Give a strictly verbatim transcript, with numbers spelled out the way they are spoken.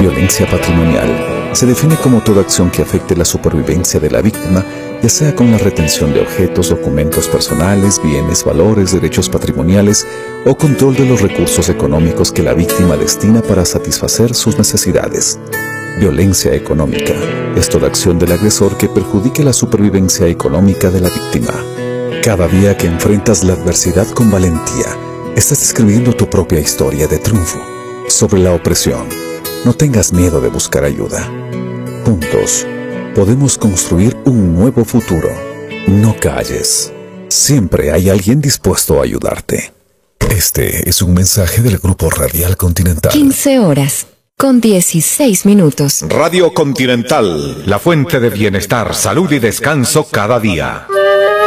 Violencia patrimonial se define como toda acción que afecte la supervivencia de la víctima, ya sea con la retención de objetos, documentos personales, bienes, valores, derechos patrimoniales o control de los recursos económicos que la víctima destina para satisfacer sus necesidades. Violencia económica es toda acción del agresor que perjudique la supervivencia económica de la víctima. Cada día que enfrentas la adversidad con valentía, estás escribiendo tu propia historia de triunfo sobre la opresión. No tengas miedo de buscar ayuda. Juntos, podemos construir un nuevo futuro. No calles. Siempre hay alguien dispuesto a ayudarte. Este es un mensaje del Grupo Radial Continental. quince horas, con dieciséis minutos. Radio Continental, la fuente de bienestar, salud y descanso cada día.